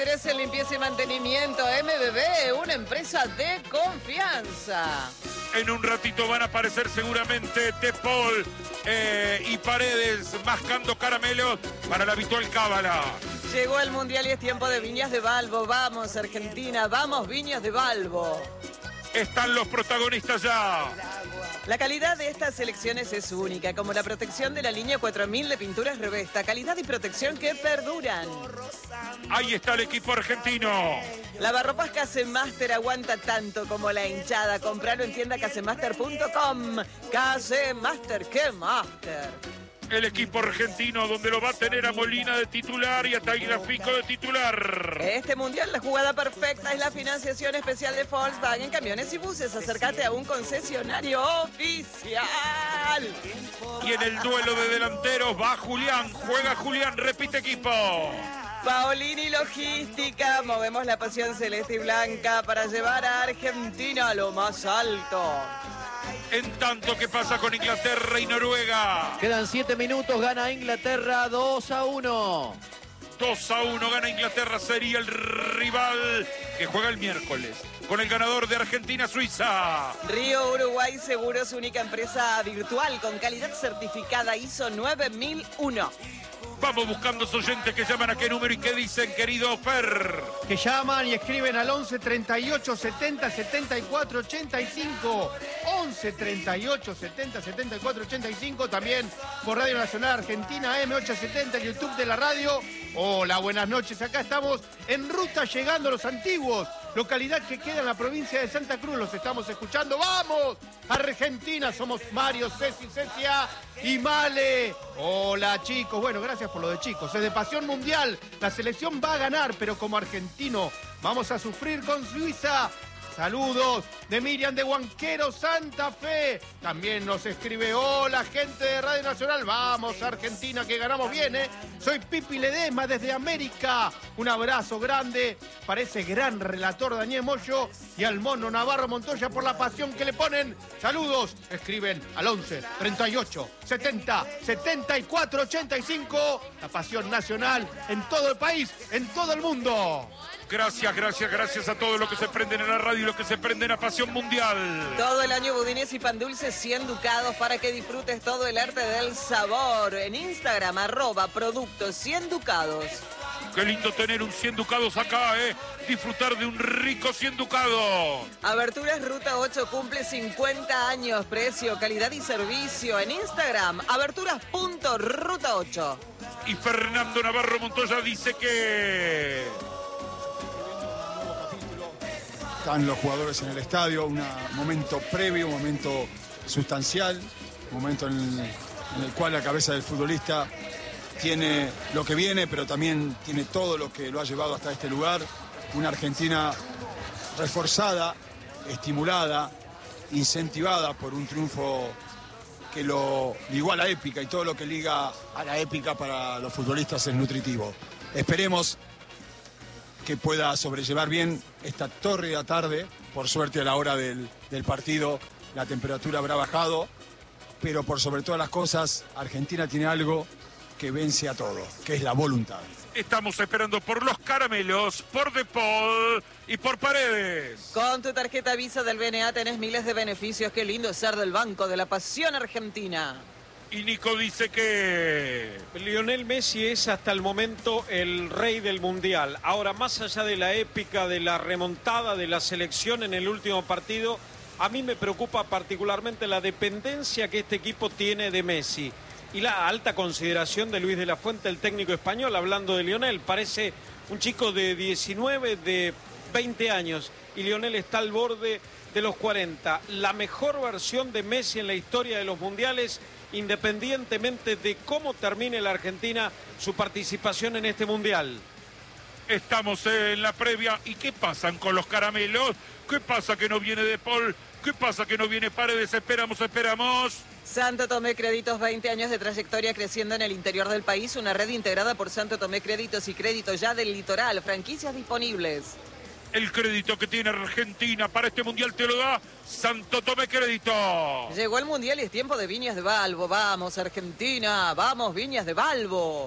Talleres en limpieza y mantenimiento. MBB, una empresa de confianza. En un ratito van a aparecer seguramente De Paul y Paredes mascando caramelos para la habitual cábala. Llegó el Mundial y es tiempo de Viñas de Balbo. Vamos, Argentina, vamos, Viñas de Balbo. Están los protagonistas ya. La calidad de estas selecciones es única, como la protección de la línea 4000 de pinturas Revesta. Calidad y protección que perduran. Ahí está el equipo argentino. Lavarropas Casemaster aguanta tanto como la hinchada. Compralo en tienda casemaster.com. Casemaster, ¡qué master! El equipo argentino donde lo va a tener a Molina de titular y a Tagliafico de titular. Este mundial, la jugada perfecta es la financiación especial de Volkswagen Camiones y Buses. Acércate a un concesionario oficial. Y en el duelo de delanteros va Julián, juega Julián, repite equipo. Paolini Logística, movemos la pasión celeste y blanca para llevar a Argentina a lo más alto. En tanto, ¿qué pasa con Inglaterra y Noruega? Quedan 7 minutos, gana Inglaterra 2-1. 2-1 gana Inglaterra, sería el rival que juega el miércoles con el ganador de Argentina-Suiza. Río Uruguay Seguros, única empresa virtual con calidad certificada ISO 9001. Vamos buscando esos oyentes que llaman a qué número y qué dicen, querido Fer. Que llaman y escriben al 11 38 70 74 85. 11 38 70 74 85. También por Radio Nacional Argentina M870, el YouTube de la radio. Hola, buenas noches. Acá estamos en ruta llegando a Los Antiguos, localidad que queda en la provincia de Santa Cruz. Los estamos escuchando. ¡Vamos! Argentina, somos Mario, Ceci, Cecia y Male. Hola, chicos. Bueno, gracias por lo de chicos. Es de pasión mundial. La selección va a ganar, pero como argentino vamos a sufrir con Suiza. Saludos de Miriam de Huanquero, Santa Fe. También nos escribe, hola, gente de Radio Nacional. Vamos, Argentina, que ganamos bien, ¿eh? Soy Pipi Ledesma desde América. Un abrazo grande para ese gran relator Daniel Moyo y al mono Navarro Montoya por la pasión que le ponen. Saludos, escriben al 11 38 70 74 85. La pasión nacional en todo el país, en todo el mundo. Gracias, gracias, gracias a todos los que se prenden en la radio y los que se prenden a Pasión Mundial. Todo el año budines y pan dulces 100 ducados para que disfrutes todo el arte del sabor. En Instagram, @productos 100 ducados. Qué lindo tener un 100 ducados acá, ¿eh? Disfrutar de un rico 100 ducados. Aberturas Ruta 8 cumple 50 años. Precio, calidad y servicio. En Instagram, aberturas.ruta 8. Y Fernando Navarro Montoya dice que... Están los jugadores en el estadio, un momento previo, un momento sustancial, un momento en el cual la cabeza del futbolista tiene lo que viene, pero también tiene todo lo que lo ha llevado hasta este lugar. Una Argentina reforzada, estimulada, incentivada por un triunfo que lo ligó a la épica, y todo lo que liga a la épica para los futbolistas es nutritivo. Esperemos que pueda sobrellevar bien esta tórrida tarde. Por suerte, a la hora del partido la temperatura habrá bajado, pero por sobre todas las cosas, Argentina tiene algo que vence a todo, que es la voluntad. Estamos esperando por los caramelos, por De Paul y por Paredes. Con tu tarjeta Visa del BNA tenés miles de beneficios. Qué lindo ser del Banco de la Pasión Argentina. Y Nico dice que... Lionel Messi es hasta el momento el rey del Mundial. Ahora, más allá de la épica, de la remontada de la selección en el último partido, a mí me preocupa particularmente la dependencia que este equipo tiene de Messi y la alta consideración de Luis de la Fuente, el técnico español, hablando de Lionel. Parece un chico de 19, de 20 años, y Lionel está al borde de los 40. La mejor versión de Messi en la historia de los mundiales, independientemente de cómo termine la Argentina su participación en este mundial. Estamos en la previa. ¿Y qué pasan con los caramelos? ¿Qué pasa que no viene De Paul? ¿Qué pasa que no viene Paredes? Esperamos. Santo Tomé Créditos, 20 años de trayectoria creciendo en el interior del país. Una red integrada por Santo Tomé Créditos y Crédito Ya del Litoral. Franquicias disponibles. El crédito que tiene Argentina para este mundial te lo da Santo Tomé Crédito. Llegó el mundial y es tiempo de Viñas de Balbo. Vamos, Argentina. Vamos, Viñas de Balbo.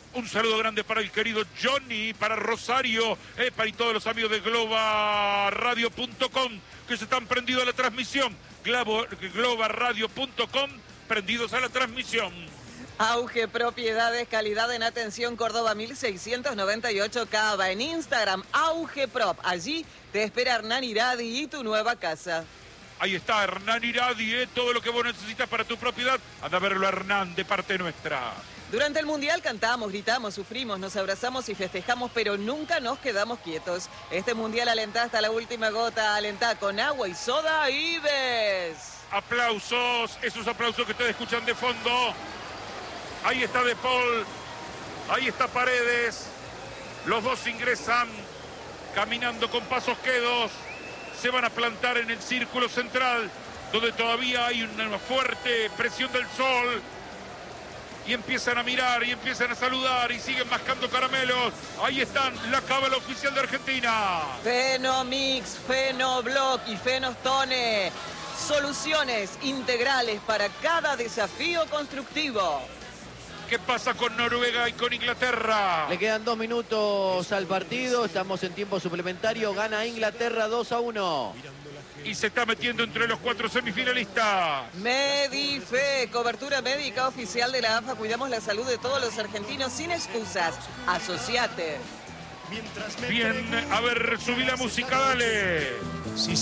Un saludo grande para el querido Johnny, para Rosario, para y todos los amigos de globaradio.com que se están prendidos a la transmisión. globaradio.com, prendidos a la transmisión. Auge Propiedades, calidad en atención, Córdoba 1698 Cava. En Instagram, Auge Prop. Allí te espera Hernán Iradi y tu nueva casa. Ahí está Hernán Iradi, todo lo que vos necesitas para tu propiedad. Anda a verlo, Hernán, de parte nuestra. Durante el Mundial cantamos, gritamos, sufrimos, nos abrazamos y festejamos, pero nunca nos quedamos quietos. Este Mundial alentá hasta la última gota, alentá con agua y soda Ives. Aplausos, esos aplausos que ustedes escuchan de fondo. Ahí está De Paul, ahí está Paredes. Los dos ingresan caminando con pasos quedos. Se van a plantar en el círculo central, donde todavía hay una fuerte presión del sol. Y empiezan a mirar, y empiezan a saludar, y siguen mascando caramelos. Ahí están, la cábala oficial de Argentina. Fenomix, Fenoblock y Fenostone. Soluciones integrales para cada desafío constructivo. ¿Qué pasa con Noruega y con Inglaterra? Le quedan 2 minutos al partido. Estamos en tiempo suplementario. Gana Inglaterra 2-1. Y se está metiendo entre los 4 semifinalistas. Medife, cobertura médica oficial de la AFA. Cuidamos la salud de todos los argentinos sin excusas. Asociate. Bien, a ver, subí la música, dale.